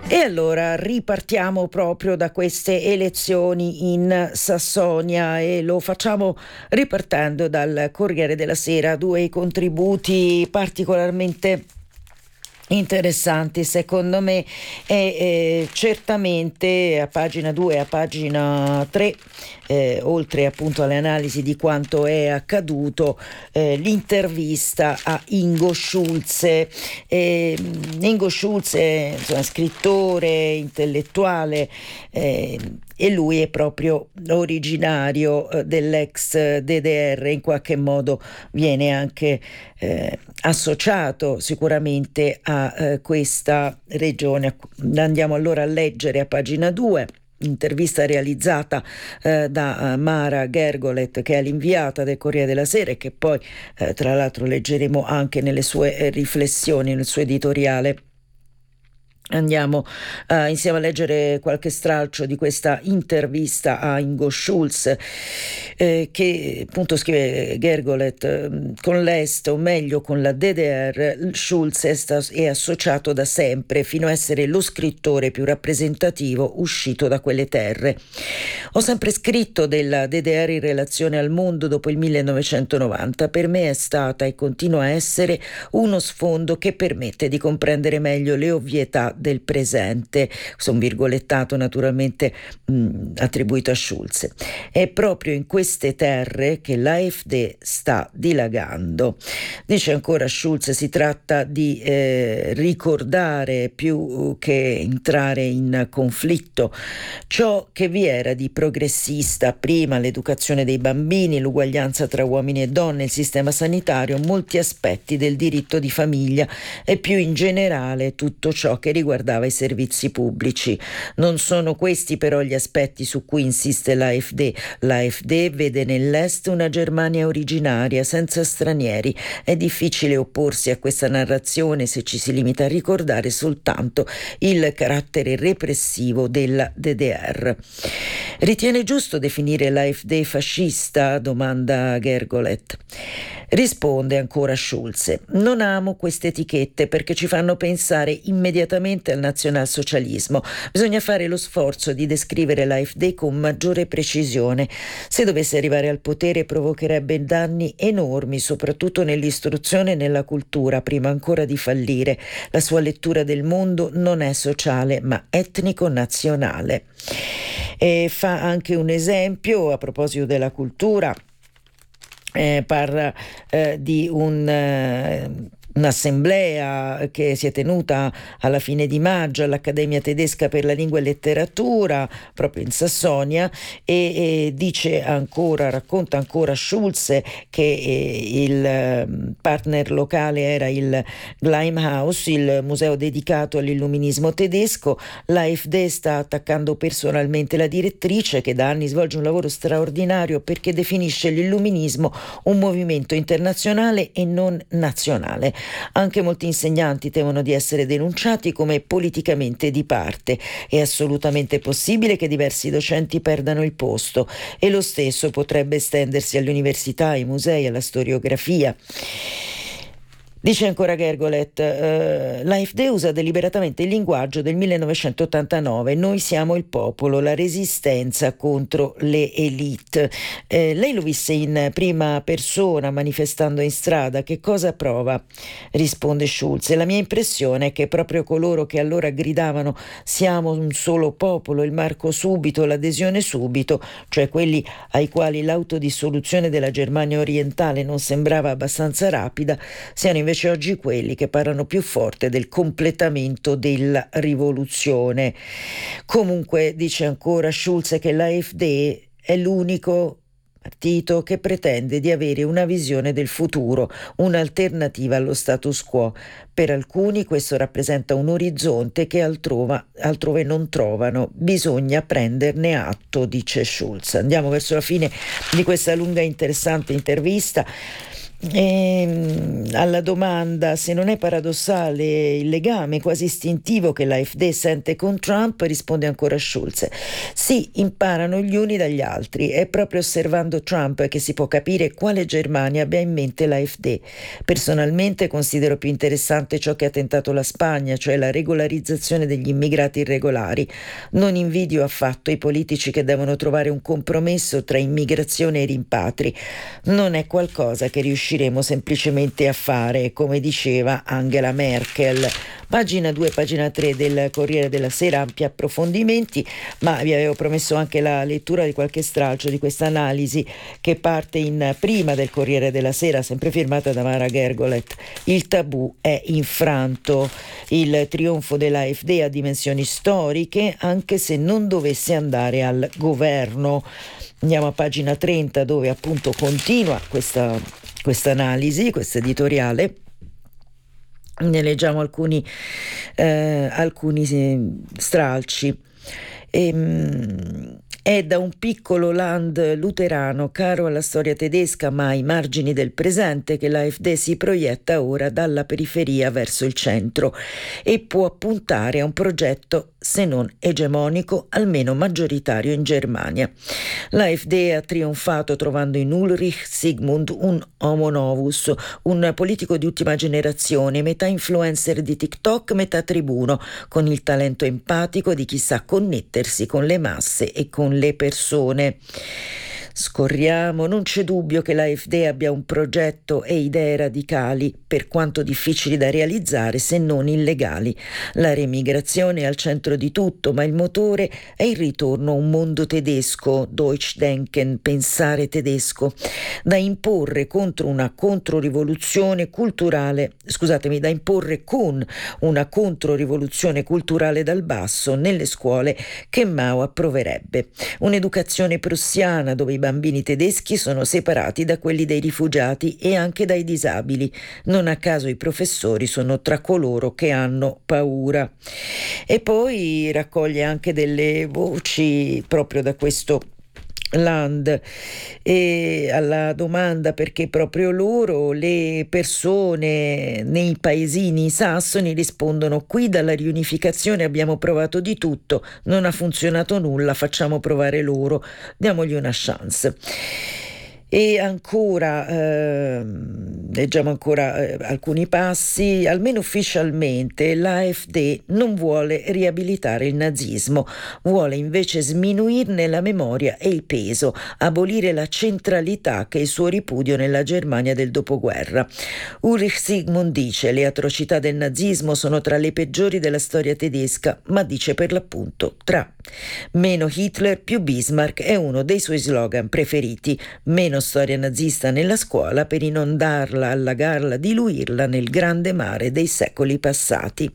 E allora ripartiamo proprio da queste elezioni in Sassonia e lo facciamo ripartendo dal Corriere della Sera, due contributi particolarmente interessanti secondo me e certamente a pagina 2 e a pagina 3 oltre appunto alle analisi di quanto è accaduto, l'intervista a Ingo Schulze. Ingo Schulze, insomma, scrittore, intellettuale, e lui è proprio originario dell'ex DDR, in qualche modo viene anche associato sicuramente a questa regione. Andiamo allora a leggere a pagina 2. Intervista realizzata da Mara Gergolet, che è l'inviata del Corriere della Sera e che poi tra l'altro leggeremo anche nelle sue riflessioni, nel suo editoriale. Andiamo insieme a leggere qualche stralcio di questa intervista a Ingo Schulze, che appunto scrive Gergolet, con l'Est, o meglio con la DDR, Schulze è associato da sempre fino a essere lo scrittore più rappresentativo uscito da quelle terre. Ho sempre scritto della DDR in relazione al mondo dopo il 1990. Per me è stata e continua a essere uno sfondo che permette di comprendere meglio le ovvietà del presente. Questo è un virgolettato naturalmente attribuito a Schulze. È proprio in queste terre che l'AfD sta dilagando. Dice ancora Schulze, si tratta di ricordare più che entrare in conflitto ciò che vi era di progressista prima, l'educazione dei bambini, l'uguaglianza tra uomini e donne, il sistema sanitario, molti aspetti del diritto di famiglia e più in generale tutto ciò che riguardava i servizi pubblici. Non sono questi però gli aspetti su cui insiste l'AfD. L'AfD vede nell'Est una Germania originaria, senza stranieri. È difficile opporsi a questa narrazione se ci si limita a ricordare soltanto il carattere repressivo della DDR. Ritiene giusto definire l'AfD fascista? Domanda Gergolet. Risponde ancora Schulze: non amo queste etichette perché ci fanno pensare immediatamente al nazionalsocialismo. Bisogna fare lo sforzo di descrivere l'AfD con maggiore precisione. Se dovesse arrivare al potere provocherebbe danni enormi, soprattutto nell'istruzione e nella cultura, prima ancora di fallire. La sua lettura del mondo non è sociale, ma etnico-nazionale. E fa anche un esempio a proposito della cultura. Parla di un'assemblea che si è tenuta alla fine di maggio all'Accademia Tedesca per la Lingua e Letteratura proprio in Sassonia e dice ancora, racconta ancora Schulze che il partner locale era il Gleimhaus, il museo dedicato all'illuminismo tedesco. L'AfD sta attaccando personalmente la direttrice, che da anni svolge un lavoro straordinario perché definisce l'illuminismo un movimento internazionale e non nazionale. Anche molti insegnanti temono di essere denunciati come politicamente di parte. È assolutamente possibile che diversi docenti perdano il posto e lo stesso potrebbe estendersi alle università, ai musei, alla storiografia. Dice ancora Gergolet, l'AfD usa deliberatamente il linguaggio del 1989, noi siamo il popolo, la resistenza contro le elite. Lei lo visse in prima persona manifestando in strada, che cosa prova? Risponde Schulze, la mia impressione è che proprio coloro che allora gridavano siamo un solo popolo, il marco subito, l'adesione subito, cioè quelli ai quali l'autodissoluzione della Germania orientale non sembrava abbastanza rapida, siano invece oggi quelli che parlano più forte del completamento della rivoluzione. Comunque dice ancora Schulze che l'AfD è l'unico partito che pretende di avere una visione del futuro, un'alternativa allo status quo. Per alcuni questo rappresenta un orizzonte che altrove non trovano. Bisogna prenderne atto, dice Schulze. Andiamo verso la fine di questa lunga e interessante intervista. Alla domanda se non è paradossale il legame quasi istintivo che l'AfD sente con Trump, risponde ancora Schulz: sì, imparano gli uni dagli altri, è proprio osservando Trump che si può capire quale Germania abbia in mente l'AfD. Personalmente considero più interessante ciò che ha tentato la Spagna, cioè la regolarizzazione degli immigrati irregolari. Non invidio affatto i politici che devono trovare un compromesso tra immigrazione e rimpatri. Non è qualcosa che riusciremo semplicemente a fare, come diceva Angela Merkel. Pagina 2, pagina 3 del Corriere della Sera, ampi approfondimenti, ma vi avevo promesso anche la lettura di qualche stralcio di questa analisi che parte in prima del Corriere della Sera, sempre firmata da Mara Gergolet. Il tabù è infranto. Il trionfo dell'AfD ha dimensioni storiche, anche se non dovesse andare al governo. Andiamo a pagina 30, dove appunto continua questa analisi, questo editoriale. Ne leggiamo alcuni stralci. È da un piccolo land luterano caro alla storia tedesca ma ai margini del presente che l'AfD si proietta ora dalla periferia verso il centro e può puntare a un progetto se non egemonico almeno maggioritario in Germania. L'AfD ha trionfato trovando in Ulrich Sigmund un homo novus, un politico di ultima generazione, metà influencer di TikTok, metà tribuno, con il talento empatico di chi sa connettersi con le masse e con le persone. Scorriamo, non c'è dubbio che l'AfD abbia un progetto e idee radicali, per quanto difficili da realizzare se non illegali. La remigrazione è al centro di tutto, ma il motore è il ritorno a un mondo tedesco, Deutschdenken, pensare tedesco, da imporre contro una controrivoluzione culturale, da imporre con una controrivoluzione culturale dal basso nelle scuole che Mao approverebbe. Un'educazione prussiana dove i bambini tedeschi sono separati da quelli dei rifugiati e anche dai disabili. Non a caso i professori sono tra coloro che hanno paura. E poi raccoglie anche delle voci proprio da questo land, e alla domanda perché proprio loro, le persone nei paesini sassoni rispondono: qui dalla riunificazione abbiamo provato di tutto, non ha funzionato nulla, facciamo provare loro, diamogli una chance. E ancora, leggiamo ancora alcuni passi. Almeno ufficialmente l'AfD non vuole riabilitare il nazismo, vuole invece sminuirne la memoria e il peso, abolire la centralità che è il suo ripudio nella Germania del dopoguerra. Ulrich Sigmund dice: le atrocità del nazismo sono tra le peggiori della storia tedesca, ma dice per l'appunto tra. Meno Hitler, più Bismarck è uno dei suoi slogan preferiti. Meno storia nazista nella scuola per inondarla, allagarla, diluirla nel grande mare dei secoli passati.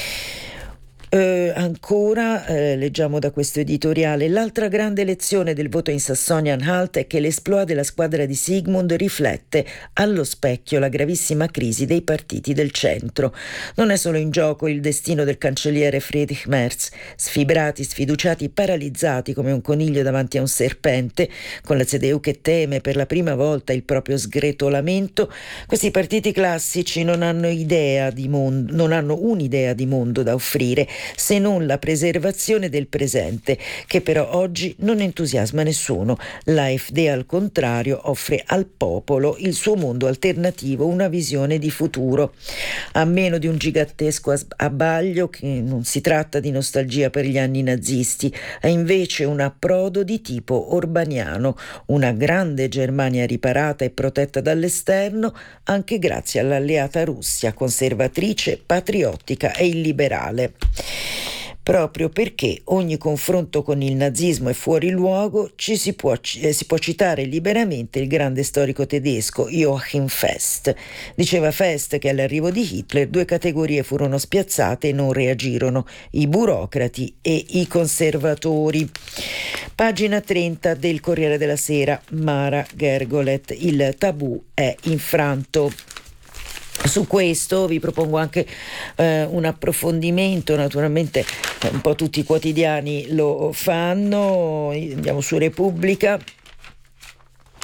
Ancora leggiamo da questo editoriale: l'altra grande lezione del voto in Sassonia-Anhalt è che l'esploit della squadra di Sigmund riflette allo specchio la gravissima crisi dei partiti del centro. Non è solo in gioco il destino del cancelliere Friedrich Merz, sfibrati, sfiduciati, paralizzati come un coniglio davanti a un serpente, con la CDU che teme per la prima volta il proprio sgretolamento. Questi partiti classici non hanno un'idea di mondo da offrire, se non la preservazione del presente, che però oggi non entusiasma nessuno. L'AfD, al contrario, offre al popolo il suo mondo alternativo, una visione di futuro. A meno di un gigantesco abbaglio, che non si tratta di nostalgia per gli anni nazisti, è invece un approdo di tipo orbaniano, una grande Germania riparata e protetta dall'esterno, anche grazie all'alleata Russia, conservatrice, patriottica e illiberale. Proprio perché ogni confronto con il nazismo è fuori luogo, si può citare liberamente il grande storico tedesco Joachim Fest. Diceva Fest che all'arrivo di Hitler due categorie furono spiazzate e non reagirono: i burocrati e i conservatori. Pagina 30 del Corriere della Sera, Mara Gergolet: il tabù è infranto. Su questo vi propongo anche un approfondimento, naturalmente un po' tutti i quotidiani lo fanno. Andiamo su Repubblica.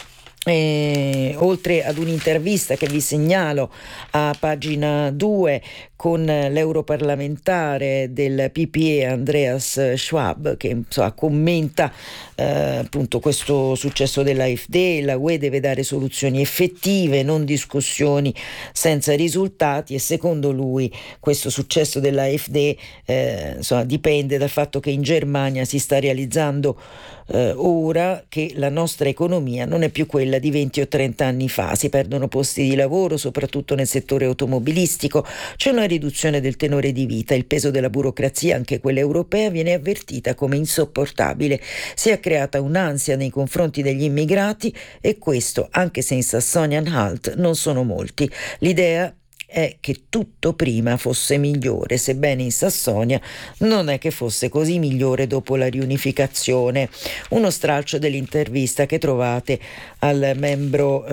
oltre ad un'intervista che vi segnalo a pagina 2 con l'europarlamentare del PPE Andreas Schwab, che commenta appunto questo successo dell'AfD. La UE deve dare soluzioni effettive, non discussioni senza risultati, e secondo lui questo successo dell'AfD dipende dal fatto che in Germania si sta realizzando ora che la nostra economia non è più quella di 20 o 30 anni fa. Si perdono posti di lavoro, soprattutto nel settore automobilistico, c'è una riduzione del tenore di vita, il peso della burocrazia, anche quella europea, viene avvertita come insopportabile. Si è creata un'ansia nei confronti degli immigrati, e questo anche se in Sassonia-Anhalt non sono molti. L'idea è che tutto prima fosse migliore, sebbene in Sassonia non è che fosse così migliore dopo la riunificazione. Uno stralcio dell'intervista che trovate al membro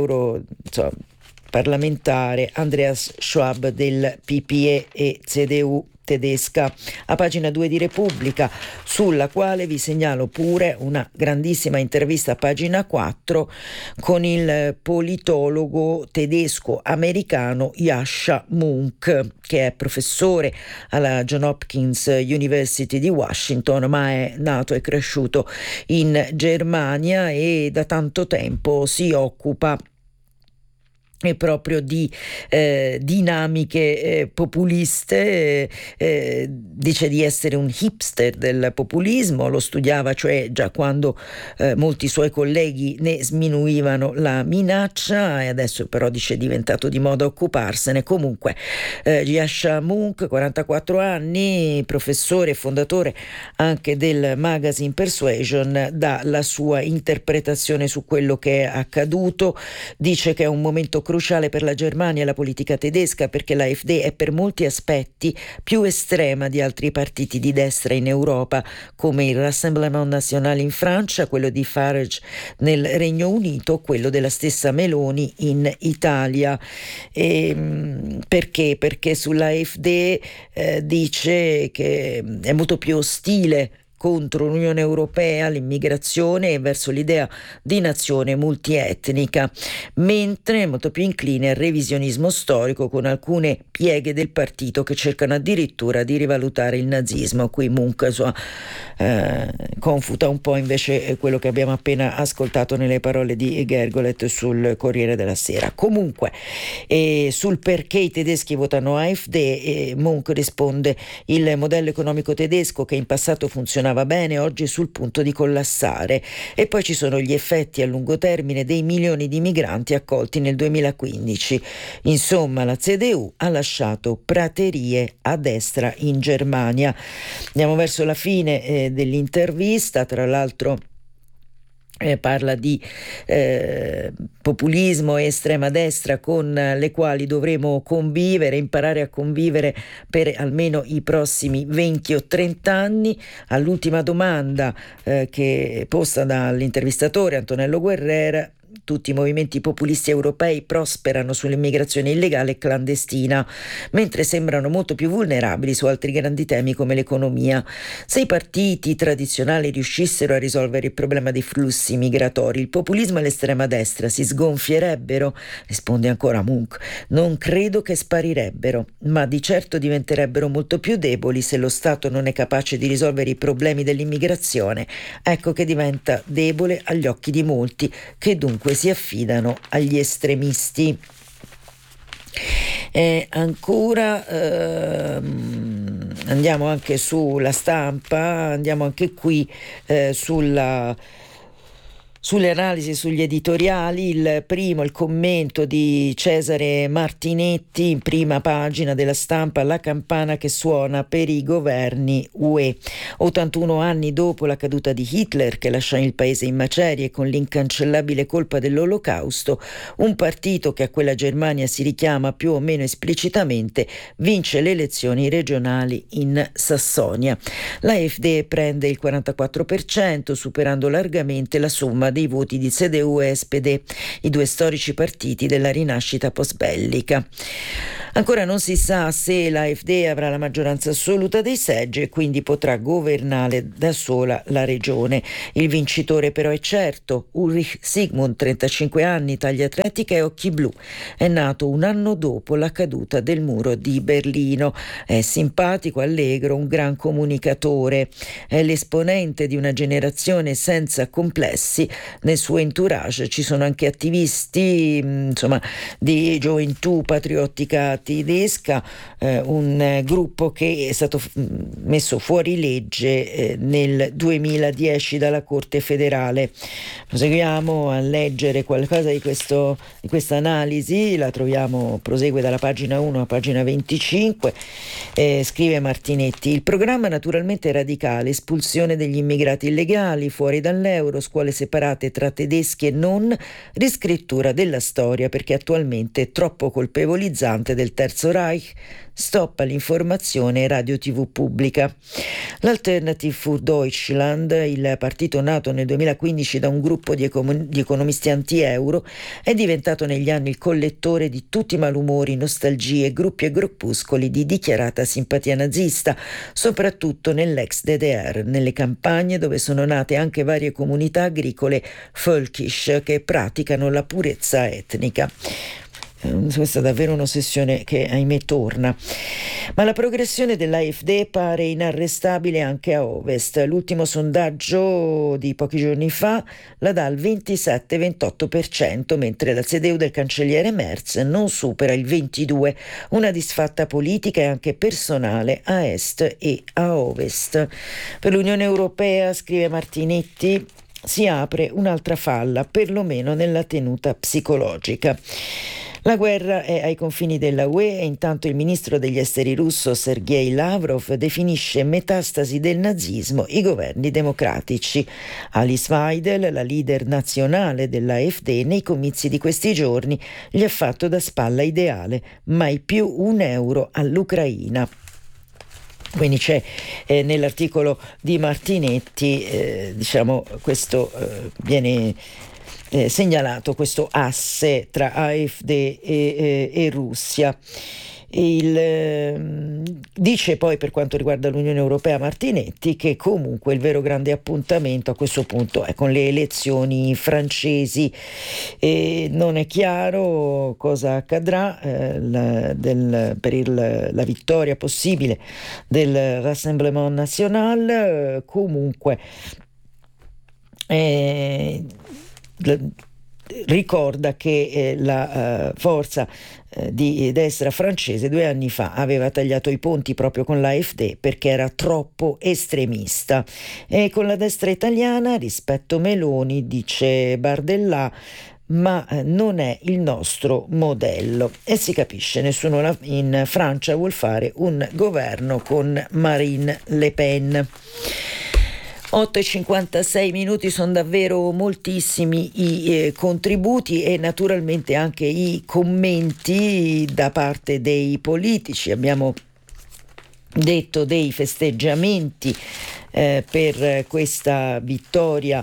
parlamentare Andreas Schwab del PPE e CDU tedesca, a pagina 2 di Repubblica, sulla quale vi segnalo pure una grandissima intervista a pagina 4 con il politologo tedesco-americano Yascha Mounk, che è professore alla Johns Hopkins University di Washington, ma è nato e cresciuto in Germania e da tanto tempo si occupa proprio di dinamiche populiste. Dice di essere un hipster del populismo, lo studiava cioè già quando molti suoi colleghi ne sminuivano la minaccia, e adesso però dice è diventato di moda occuparsene. Comunque Yascha Mounk, 44 anni, professore e fondatore anche del magazine Persuasion, dà la sua interpretazione su quello che è accaduto. Dice che è un momento cruciale per la Germania e la politica tedesca, perché l'AfD è per molti aspetti più estrema di altri partiti di destra in Europa, come il Rassemblement National in Francia, quello di Farage nel Regno Unito, quello della stessa Meloni in Italia. Perché? Perché sull'AfD dice che è molto più ostile contro l'Unione Europea, l'immigrazione e verso l'idea di nazione multietnica, mentre è molto più incline al revisionismo storico, con alcune pieghe del partito che cercano addirittura di rivalutare il nazismo. Qui Mounk confuta un po' invece quello che abbiamo appena ascoltato nelle parole di Gergolet sul Corriere della Sera. Comunque sul perché i tedeschi votano AfD, Mounk risponde: il modello economico tedesco, che in passato funzionava bene, oggi è sul punto di collassare, e poi ci sono gli effetti a lungo termine dei milioni di migranti accolti nel 2015. Insomma, la CDU ha lasciato praterie a destra in Germania. Andiamo verso la fine dell'intervista. Tra l'altro parla di populismo e estrema destra con le quali dovremo convivere, imparare a convivere per almeno i prossimi 20 o 30 anni. All'ultima domanda che posta dall'intervistatore Antonello Guerrera: tutti i movimenti populisti europei prosperano sull'immigrazione illegale e clandestina, mentre sembrano molto più vulnerabili su altri grandi temi come l'economia. Se i partiti tradizionali riuscissero a risolvere il problema dei flussi migratori, il populismo e l'estrema destra si sgonfierebbero? Risponde ancora Mounk. Non credo che sparirebbero, ma di certo diventerebbero molto più deboli se lo Stato non è capace di risolvere i problemi dell'immigrazione. Ecco che diventa debole agli occhi di molti, che dunque si affidano agli estremisti. Ancora andiamo anche sulla Stampa, andiamo anche qui sulle analisi, sugli editoriali. Il primo, il commento di Cesare Martinetti in prima pagina della Stampa: la campana che suona per i governi UE. 81 anni dopo la caduta di Hitler, che lasciò il paese in macerie con l'incancellabile colpa dell'Olocausto, un partito che a quella Germania si richiama più o meno esplicitamente vince le elezioni regionali in Sassonia. La AfD prende il 44%, superando largamente la somma dei voti di CDU e SPD, i due storici partiti della rinascita postbellica. Ancora non si sa se l'AfD avrà la maggioranza assoluta dei seggi e quindi potrà governare da sola la regione. Il vincitore però è certo: Ulrich Sigmund, 35 anni, taglia atletica e occhi blu. È nato un anno dopo la caduta del muro di Berlino. È simpatico, allegro, un gran comunicatore. È l'esponente di una generazione senza complessi. Nel suo entourage ci sono anche attivisti, di gioventù patriottica tedesca, un gruppo che è stato messo fuori legge nel 2010 dalla Corte federale. Proseguiamo a leggere qualcosa di questa analisi, la troviamo, prosegue dalla pagina 1 a pagina 25. Scrive Martinetti: il programma naturalmente è radicale: espulsione degli immigrati illegali, fuori dall'euro, scuole separate tra tedeschi e non, riscrittura della storia perché attualmente è troppo colpevolizzante del Terzo Reich, stop all'informazione e radio TV pubblica. L'Alternative für Deutschland, il partito nato nel 2015 da un gruppo di economisti anti-euro, è diventato negli anni il collettore di tutti i malumori, nostalgie, gruppi e gruppuscoli di dichiarata simpatia nazista, soprattutto nell'ex DDR, nelle campagne dove sono nate anche varie comunità agricole völkisch che praticano la purezza etnica. Questa è davvero un'ossessione che ahimè torna. Ma la progressione dell'AfD pare inarrestabile anche a ovest. L'ultimo sondaggio di pochi giorni fa la dà al 27-28%, mentre la CDU del cancelliere Merz non supera il 22%. Una disfatta politica e anche personale a est e a ovest. Per l'Unione Europea, scrive Martinetti, si apre un'altra falla, perlomeno nella tenuta psicologica. La guerra è ai confini della UE e intanto il ministro degli esteri russo Sergei Lavrov definisce metastasi del nazismo i governi democratici. Alice Weidel, la leader nazionale dell'AfD, nei comizi di questi giorni gli ha fatto da spalla ideale: mai più €1 all'Ucraina. Quindi c'è nell'articolo di Martinetti questo viene segnalato, questo asse tra AfD e Russia. Dice poi, per quanto riguarda l'Unione Europea, Martinetti, che comunque il vero grande appuntamento a questo punto è con le elezioni francesi e non è chiaro cosa accadrà per la vittoria possibile del Rassemblement National. Comunque ricorda che la forza di destra francese 2 anni fa aveva tagliato i ponti proprio con l'AfD perché era troppo estremista, e con la destra italiana rispetto Meloni, dice Bardellà, ma non è il nostro modello, e si capisce, nessuno in Francia vuol fare un governo con Marine Le Pen. 8:56 sono davvero moltissimi i contributi e naturalmente anche i commenti da parte dei politici. Abbiamo detto dei festeggiamenti per questa vittoria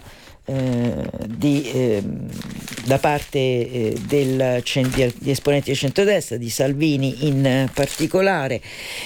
da parte di esponenti del centrodestra, di Salvini in particolare.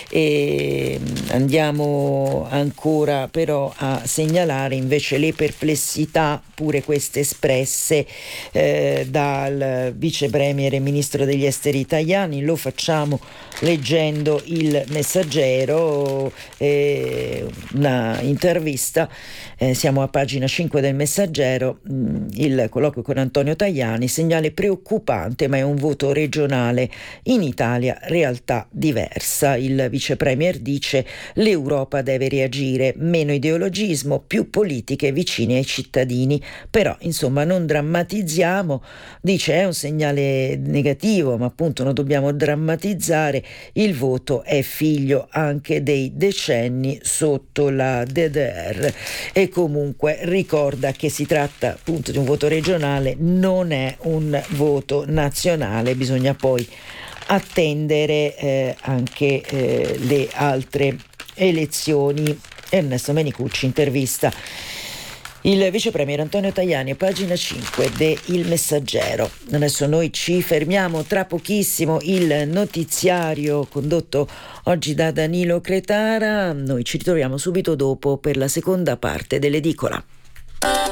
Andiamo ancora però a segnalare invece le perplessità, pure queste espresse dal vice premier e ministro degli esteri italiani. Lo facciamo leggendo il Messaggero, una intervista, siamo a pagina 5 del Messaggero. Il colloquio con Antonio Tajani: segnale preoccupante, ma è un voto regionale. In Italia realtà diversa. Il vice premier dice: l'Europa deve reagire, meno ideologismo, più politiche vicine ai cittadini. Però insomma non drammatizziamo, dice, è un segnale negativo, ma appunto non dobbiamo drammatizzare. Il voto è figlio anche dei decenni sotto la DDR, e comunque ricorda che si tratta appunto di un voto regionale, non è un voto nazionale. Bisogna poi attendere anche le altre elezioni. Ernesto Menicucci intervista Il vice premier Antonio Tajani, pagina 5 de Il Messaggero. Adesso noi ci fermiamo, tra pochissimo il notiziario condotto oggi da Danilo Cretara. Noi ci ritroviamo subito dopo per la seconda parte dell'edicola.